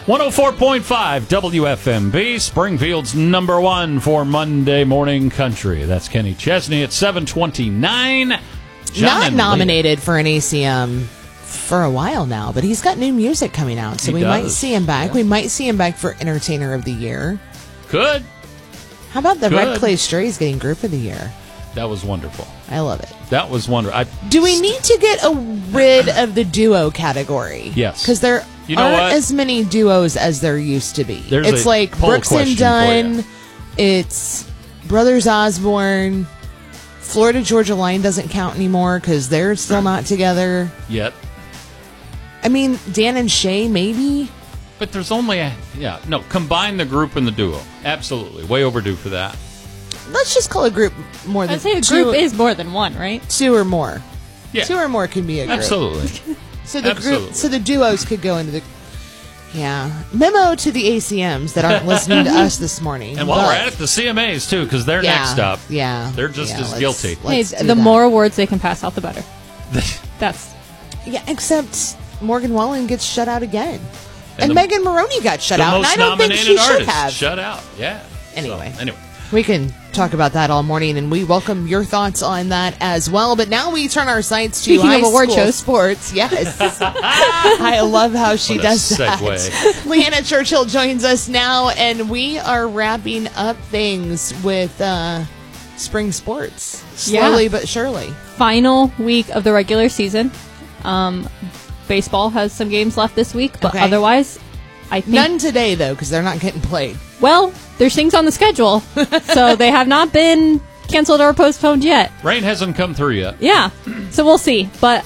104.5 WFMB, Springfield's number one for Monday Morning Country. That's Kenny Chesney at 7:29. Not nominated for an ACM for a while now, but he's got new music coming out, so we might see him back. Yeah. We might see him back for Entertainer of the Year. Could. How about the Red Clay Strays getting Group of the Year? That was wonderful. I love it. That was wonderful. Do we need to get rid of the duo category? Yes. Because there aren't as many duos as there used to be. It's like Brooks and Dunn. It's Brothers Osborne. Florida Georgia Line doesn't count anymore because they're still not together. Yet. I mean, Dan and Shay, maybe. But there's only combine the group and the duo. Absolutely. Way overdue for that. Let's just call a group more than I'd say a group is more than one, right? Two or more. Yeah. 2 or more can be a group. Absolutely. So the duos could go into the memo to the ACMs that aren't listening to us this morning. And while we're at it, the CMAs too, because they're next up. Yeah, they're just as guilty. Hey, the more awards they can pass out, the better. That's except Morgan Wallen gets shut out again, and Megan Maroney got shut out, and I don't think she should have shut out. Yeah. Anyway. We can talk about that all morning, and we welcome your thoughts on that as well. But now we turn our sights to high school sports. Yes. I love how she does that. Leanna Churchill joins us now, and we are wrapping up things with spring sports. Slowly but surely. Final week of the regular season. Baseball has some games left this week, but otherwise, I think... None today, though, because they're not getting played. Well, there's things on the schedule, so they have not been canceled or postponed yet. Rain hasn't come through yet. Yeah, so we'll see. But,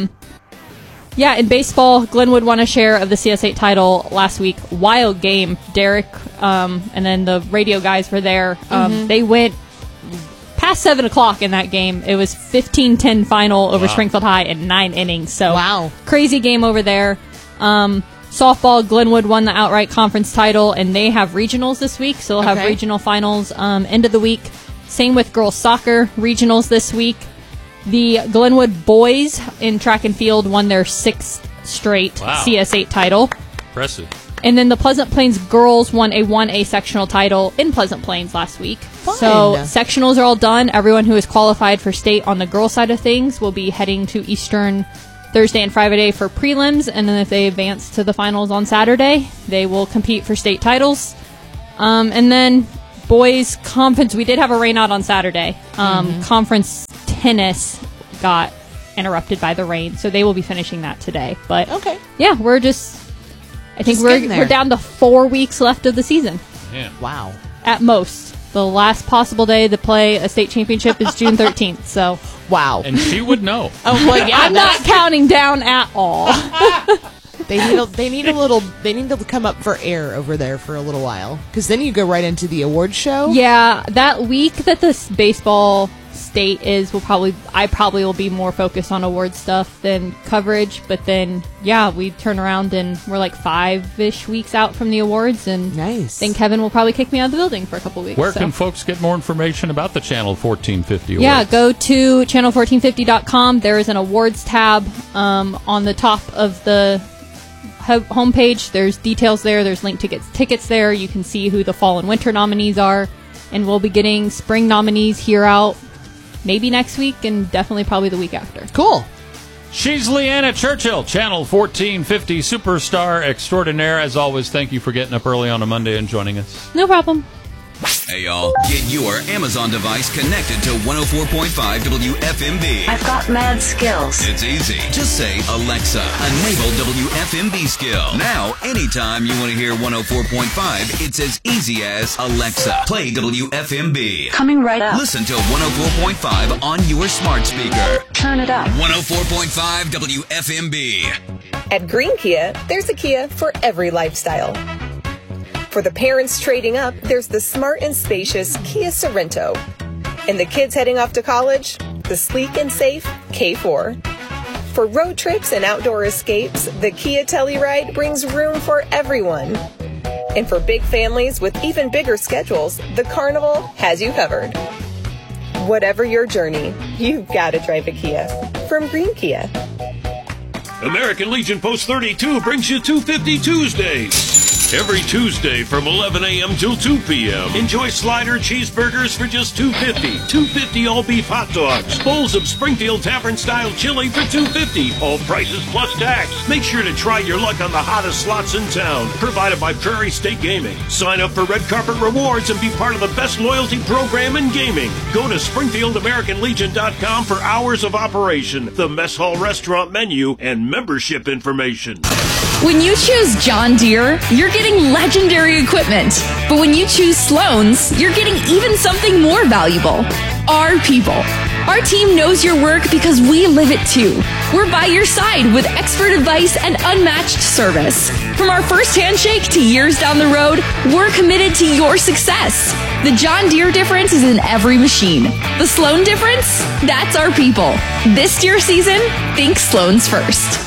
in baseball, Glenwood won a share of the CS8 title last week. Wild game. Derek and then the radio guys were there. They went past 7 o'clock in that game. It was 15-10 final over Springfield High in 9 innings. So crazy game over there. Softball, Glenwood won the outright conference title, and they have regionals this week, so they'll have regional finals end of the week. Same with girls soccer, regionals this week. The Glenwood boys in track and field won their 6th straight CS8 title. Impressive. And then the Pleasant Plains girls won a 1A sectional title in Pleasant Plains last week. Fun. So sectionals are all done. Everyone who is qualified for state on the girls side of things will be heading to Eastern Thursday and Friday for prelims, and then if they advance to the finals on Saturday, they will compete for state titles. And then boys conference, we did have a rainout on Saturday. Conference tennis got interrupted by the rain, so they will be finishing that today. But we're we're down to 4 weeks left of the season. Yeah. Wow. At most. The last possible day to play a state championship is June 13th, so... Wow. And she would know. I'm not counting down at all. They need to come up for air over there for a little while, because then you go right into the award show. Yeah, that week that this baseball state is, I probably will be more focused on award stuff than coverage. But then, we turn around and we're like 5-ish weeks out from the awards, and then Kevin will probably kick me out of the building for a couple weeks. Where can folks get more information about the Channel 1450 awards? Yeah, go to channel1450.com. There is an awards tab on the top of the homepage. There's details there. There's link tickets there. You can see who the fall and winter nominees are, and we'll be getting spring nominees here out maybe next week, and definitely probably the week after. Cool. She's Leanna Churchill, Channel 1450 superstar extraordinaire. As always, thank you for getting up early on a Monday and joining us. No problem. Hey, y'all. Get your Amazon device connected to 104.5 WFMB. I've got mad skills. It's easy. Just say, Alexa, enable WFMB skill. Now, anytime you want to hear 104.5, it's as easy as, Alexa, play WFMB. Coming right up. Listen to 104.5 on your smart speaker. Turn it up. 104.5 WFMB. At Green Kia, there's a Kia for every lifestyle. For the parents trading up, there's the smart and spacious Kia Sorento. And the kids heading off to college, the sleek and safe K4. For road trips and outdoor escapes, the Kia Telluride brings room for everyone. And for big families with even bigger schedules, the Carnival has you covered. Whatever your journey, you've got to drive a Kia from Green Kia. American Legion Post 32 brings you 250 Tuesdays. Every Tuesday from 11 a.m. till 2 p.m. Enjoy slider cheeseburgers for just $2.50. $2.50 all beef hot dogs. Bowls of Springfield Tavern style chili for $2.50. All prices plus tax. Make sure to try your luck on the hottest slots in town. Provided by Prairie State Gaming. Sign up for Red Carpet Rewards and be part of the best loyalty program in gaming. Go to SpringfieldAmericanLegion.com for hours of operation, the mess hall restaurant menu, and membership information. When you choose John Deere, you're getting legendary equipment. But when you choose Sloan's, you're getting even something more valuable. Our people. Our team knows your work because we live it too. We're by your side with expert advice and unmatched service. From our first handshake to years down the road, we're committed to your success. The John Deere difference is in every machine. The Sloan difference? That's our people. This Deere season, think Sloan's first.